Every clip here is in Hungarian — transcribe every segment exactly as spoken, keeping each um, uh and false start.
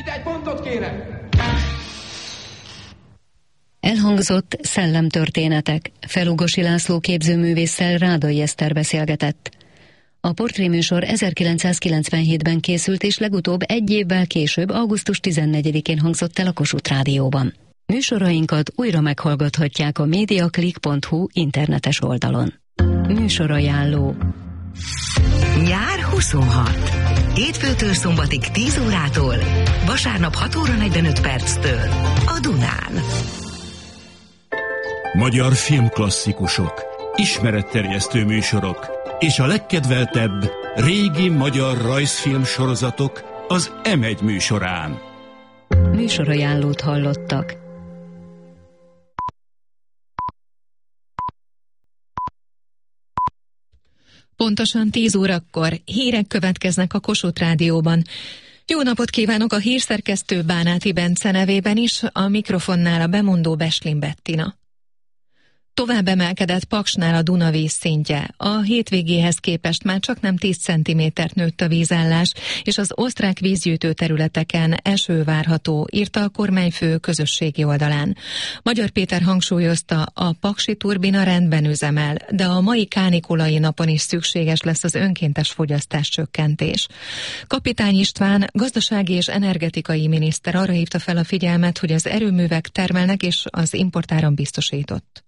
Egy pontot kérek! Elhangzott Szellemtörténetek. Felúgosi László képzőművésszel Rádai Eszter beszélgetett. A portréműsor ezerkilencszázkilencvenhétben készült, és legutóbb egy évvel később, augusztus tizennegyedikén hangzott el a Kossuth Rádióban. Műsorainkat újra meghallgathatják a mediaclick pont hu internetes oldalon. Műsorajánló. Nyár huszonhat. Hétfőtől szombatig tíz órától, vasárnap hat óra negyvenöt perctől a Dunán. Magyar filmklasszikusok, ismeretterjesztő műsorok és a legkedveltebb régi magyar rajzfilm sorozatok az em egy műsorán. Műsorajánlót hallottak. Pontosan tíz órakor hírek következnek a Kossuth Rádióban. Jó napot kívánok a hírszerkesztő Bánáti Bence nevében is, a mikrofonnál a bemondó Beslin Bettina. Tovább emelkedett Paksnál a Duna vízszintje. A hétvégéhez képest már csak nem tíz centimétert nőtt a vízállás, és az osztrák vízgyűjtő területeken eső várható, írta a kormányfő közösségi oldalán. Magyar Péter hangsúlyozta, a paksi turbina rendben üzemel, de a mai kánikulai napon is szükséges lesz az önkéntes fogyasztás csökkentés. Kapitány István, gazdasági és energetikai miniszter arra hívta fel a figyelmet, hogy az erőművek termelnek és az importáram biztosított.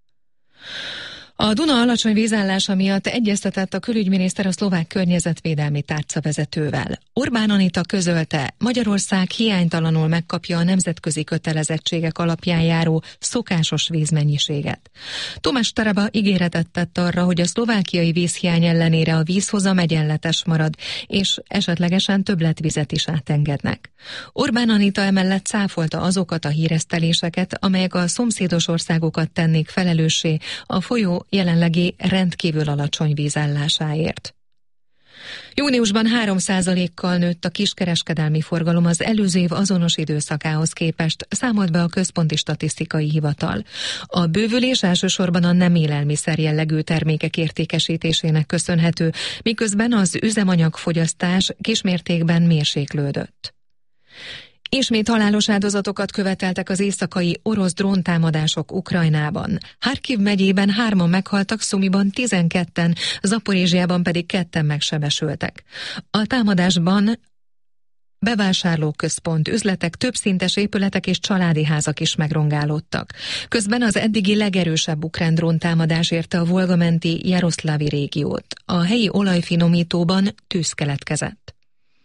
A Duna alacsony vízállása miatt egyeztetett a külügyminiszter a szlovák környezetvédelmi tárca vezetővel. Orbán Anita közölte, Magyarország hiánytalanul megkapja a nemzetközi kötelezettségek alapján járó szokásos vízmennyiséget. Tomás Taraba ígéretet tett arra, hogy a szlovákiai vízhiány ellenére a vízhozam egyenletes marad, és esetlegesen többletvizet is átengednek. Orbán Anita emellett cáfolta azokat a híreszteléseket, amelyek a szomszédos országokat tennék felelőssé a folyó jelenlegi rendkívül alacsony vízállásáért. Júniusban három százalékkal nőtt a kiskereskedelmi forgalom az előző év azonos időszakához képest, számolt be a Központi Statisztikai Hivatal. A bővülés elsősorban a nem élelmiszer jellegű termékek értékesítésének köszönhető, miközben az üzemanyagfogyasztás kismértékben mérséklődött. Ismét halálos áldozatokat követeltek az éjszakai orosz dróntámadások Ukrajnában. Harkiv megyében hárman meghaltak, Szumiban tizenketten, Zaporizsjában pedig ketten megsebesültek. A támadásban bevásárlóközpont, üzletek, többszintes épületek és családi házak is megrongálódtak. Közben az eddigi legerősebb ukrán dróntámadás érte a volgamenti Jaroszlávi régiót. A helyi olajfinomítóban tűz keletkezett.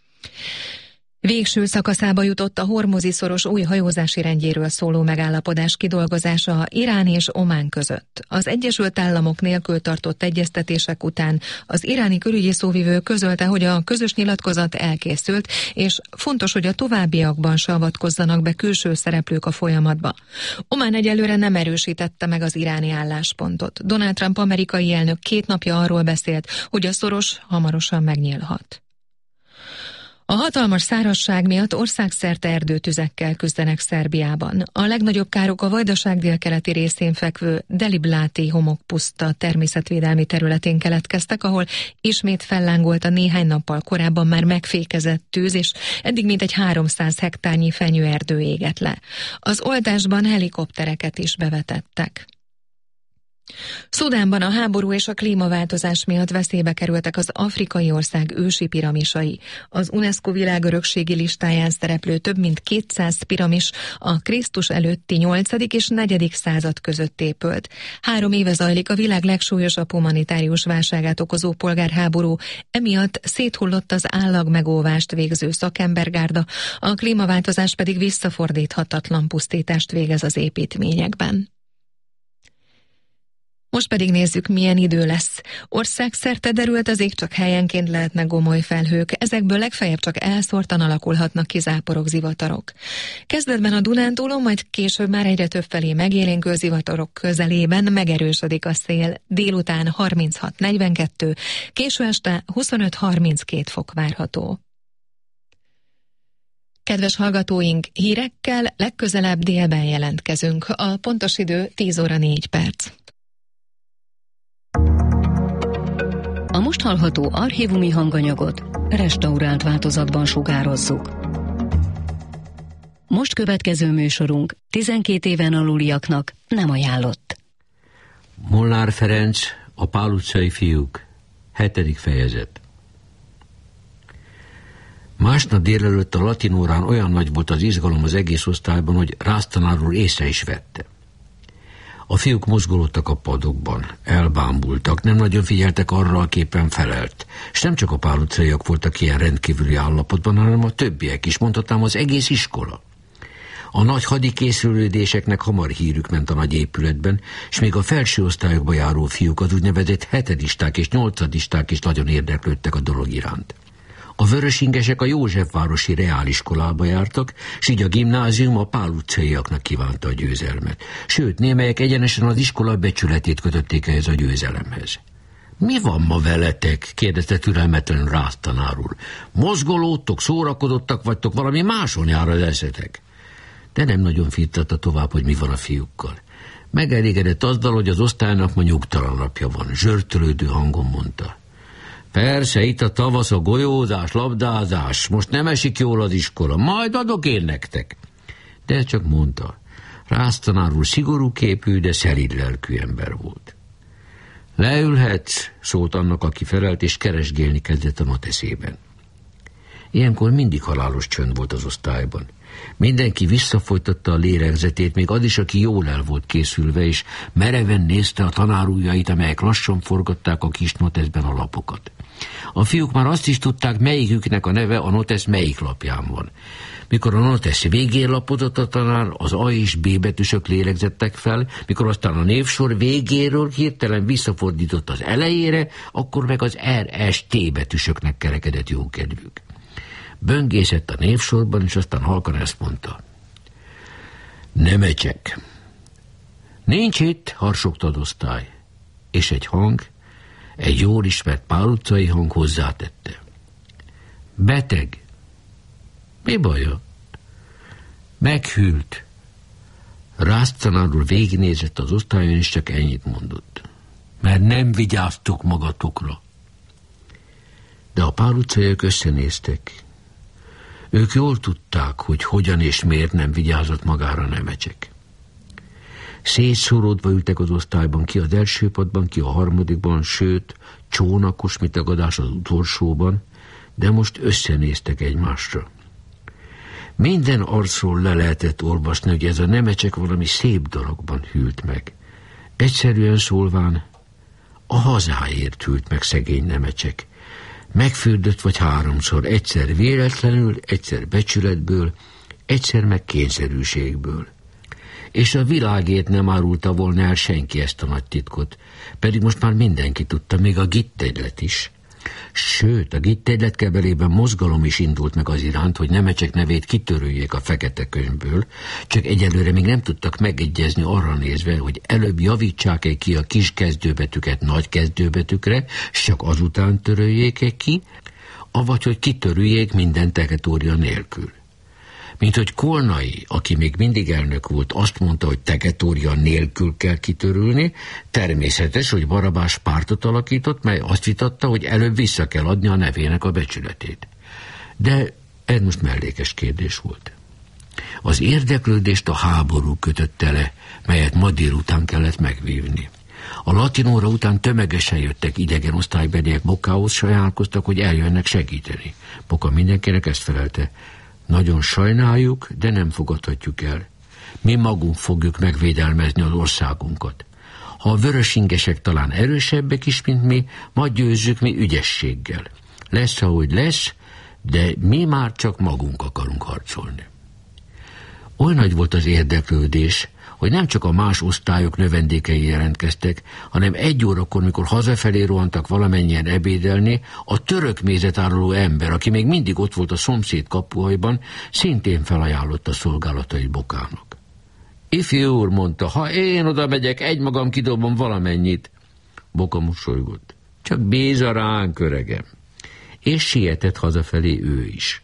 Végső szakaszába jutott a Hormuzi-szoros új hajózási rendjéről szóló megállapodás kidolgozása Irán és Omán között. Az Egyesült Államok nélkül tartott egyeztetések után az iráni külügyi szóvivő közölte, hogy a közös nyilatkozat elkészült, és fontos, hogy a továbbiakban se avatkozzanak be külső szereplők a folyamatba. Omán egyelőre nem erősítette meg az iráni álláspontot. Donald Trump amerikai elnök két napja arról beszélt, hogy a szoros hamarosan megnyílhat. A hatalmas szárazság miatt országszerte erdőtüzekkel küzdenek Szerbiában. A legnagyobb károk a Vajdaság délkeleti részén fekvő Delibláti homokpuszta természetvédelmi területén keletkeztek, ahol ismét fellángolt a néhány nappal korábban már megfékezett tűz, és eddig mintegy háromszáz hektárnyi fenyőerdő égett le. Az oltásban helikoptereket is bevetettek. Szudánban a háború és a klímaváltozás miatt veszélybe kerültek az afrikai ország ősi piramisai. Az UNESCO világörökségi listáján szereplő több mint kétszáz piramis a Krisztus előtti nyolcadik és negyedik század között épült. Három éve zajlik a világ legsúlyosabb humanitárius válságát okozó polgárháború, emiatt széthullott az állagmegóvást végző szakembergárda, a klímaváltozás pedig visszafordíthatatlan pusztítást végez az építményekben. Most pedig nézzük, milyen idő lesz. Országszerte derült az ég, csak helyenként lehetnek gomoly felhők, ezekből legfeljebb csak elszórtan alakulhatnak ki záporok, zivatarok. Kezdetben a Dunántúlon, majd később már egyre több felé megélénkül zivatarok közelében megerősödik a szél, délután harminchat negyvenkettő, késő este huszonöt harminckét fok várható. Kedves hallgatóink, hírekkel legközelebb délben jelentkezünk. A pontos idő tíz óra négy perc. A most hallható archívumi hanganyagot restaurált változatban sugározzuk. Most következő műsorunk tizenkét éven aluliaknak nem ajánlott. Molnár Ferenc, a Pál utcai fiúk, hetedik fejezet. Másnap délelőtt a latin órán olyan nagy volt az izgalom az egész osztályban, hogy Rász tanár úr észre is vette. A fiúk mozgolódtak a padokban, elbámultak, nem nagyon figyeltek arra, aképpen felelt. És nem csak a Pál utcaiak voltak ilyen rendkívüli állapotban, hanem a többiek is, mondhatnám az egész iskola. A nagy hadikészülődéseknek hamar hírük ment a nagy épületben, és még a felső osztályokba járó fiúk, az úgynevezett hetedisták és nyolcadisták is nagyon érdeklődtek a dolog iránt. A vörösingesek a Józsefvárosi reáliskolába jártak, s így a gimnázium a Pál utcaiaknak kívánta a győzelmet. Sőt, némelyek egyenesen az iskola becsületét kötötték ehhez a győzelemhez. Mi van ma veletek? Kérdezte türelmetlenül Rász tanár úr. Mozgolódtok, szórakozottak vagytok, valami máson jár az eszetek. De nem nagyon firtatta tovább, hogy mi van a fiúkkal. Megelégedett azzal, hogy az osztálynak ma nyugtalan napja van. Zsörtölődő hangon mondta. Persze, itt a tavasz, a golyózás, labdázás, most nem esik jól az iskola, majd adok én nektek. De ezt csak mondta. Rász tanár úr szigorú képű, de szelíd lelkű ember volt. Leülhetsz, szólt annak, aki felelt, és keresgélni kezdett a noteszében. Ilyenkor mindig halálos csönd volt az osztályban. Mindenki visszafolytatta a lélegzetét, még az is, aki jól el volt készülve, és mereven nézte a tanárujjait, amelyek lassan forgatták a kis noteszben a lapokat. A fiúk már azt is tudták, melyiküknek a neve a notesz melyik lapján van. Mikor a notesz végén lapozott a tanár, az A és B betűsök lélegzettek fel, mikor aztán a névsor végéről hirtelen visszafordított az elejére, akkor meg az R S T betűsöknek kerekedett jókedvük. Böngészett a névsorban, és aztán halkan ezt mondta. Nemecsek. Nincs itt, harsogta az osztály. És egy hang, egy jól ismert Pál utcai hang hozzátette. Beteg. Mi baja? Meghűlt. Rász tanár úr végignézett az osztályon, és csak ennyit mondott. Mert nem vigyáztok magatokra. De a Pál utcaiak összenéztek. Ők jól tudták, hogy hogyan és miért nem vigyázott magára Nemecsek. Szétszóródva ültek az osztályban, ki az első padban, ki a harmadikban, sőt, csónakos mitagadás az utolsóban, de most összenéztek egymásra. Minden arcról le lehetett olvasni, hogy ez a Nemecsek valami szép dologban hűlt meg. Egyszerűen szólván, a hazáért hűlt meg szegény Nemecsek. Megfürdött vagy háromszor, egyszer véletlenül, egyszer becsületből, egyszer meg kényszerűségből. És a világért nem árulta volna el senki ezt a nagy titkot, pedig most már mindenki tudta, még a gittegylet is. Sőt, a gittegylet kebelében mozgalom is indult meg az iránt, hogy Nemecsek nevét kitöröljék a fekete könyvből, csak egyelőre még nem tudtak megegyezni arra nézve, hogy előbb javítsák-e ki a kis kezdőbetűket nagy kezdőbetűkre, s csak azután töröljék-e ki, avagy hogy kitörüljék minden tegetória nélkül. Mint hogy Kolnai, aki még mindig elnök volt, azt mondta, hogy tegetória nélkül kell kitörülni, természetes, hogy Barabás pártot alakított, mely azt vitatta, hogy előbb vissza kell adni a nevének a becsületét. De ez most mellékes kérdés volt. Az érdeklődést a háború kötötte le, melyet ma délután kellett megvívni. A latin óra után tömegesen jöttek idegen osztálybeliek Bokához, sajnálkoztak, hogy eljönnek segíteni. Boka mindenkinek ezt felelte. Nagyon sajnáljuk, de nem fogadhatjuk el. Mi magunk fogjuk megvédelmezni az országunkat. Ha a vörösingesek talán erősebbek is, mint mi, majd győzzük mi ügyességgel. Lesz, ahogy lesz, de mi már csak magunk akarunk harcolni. Oly nagy volt az érdeklődés, hogy nem csak a más osztályok növendékei jelentkeztek, hanem egy órakor, mikor hazafelé rohantak valamennyien ebédelni, a török mézet áruló ember, aki még mindig ott volt a szomszéd kapuhajban, szintén felajánlotta szolgálatait Bokának. Ifjú úr, mondta, ha én oda megyek, egymagam kidobom valamennyit. Boka mosolygott. Csak bízza ránk, öregem. És sietett hazafelé ő is.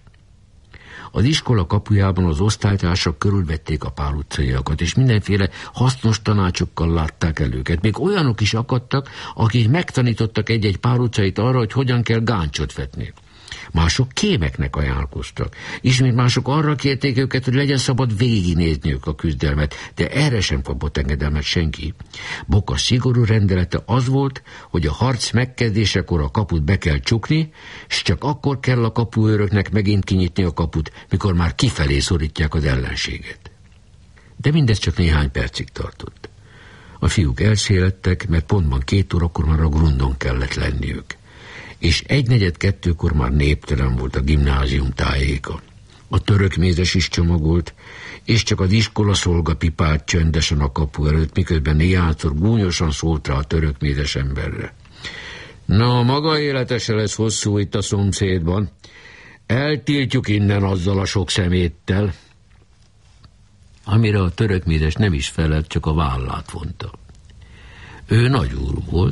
Az iskola kapujában az osztálytársak körülvették a Pál utcaiakat, és mindenféle hasznos tanácsokkal látták el őket. Még olyanok is akadtak, akik megtanítottak egy-egy Pál utcait arra, hogy hogyan kell gáncsot vetni. Mások kémeknek ajánlkoztak. Ismét mások arra kérték őket, hogy legyen szabad végignézniük a küzdelmet, de erre sem kapott engedelmet senki. Boka szigorú rendelete az volt, hogy a harc megkezdésekor a kaput be kell csukni, és csak akkor kell a kapuőröknek megint kinyitni a kaput, mikor már kifelé szorítják az ellenséget. De mindez csak néhány percig tartott. A fiúk elszélettek, mert pontban két órakor már a grundon kellett lenniük, és egynegyed kettőkor már néptelen volt a gimnázium tájéka. A török mézes is csomagolt, és csak az iskola szolga pipált csöndesen a kapu előtt, miközben néhányszor gúnyosan szólt rá a török mézes emberre. Na, maga élete se lesz hosszú itt a szomszédban. Eltiltjuk innen azzal a sok szeméttel. Amire a török mézes nem is felelt, csak a vállát vonta. Ő nagy úr volt,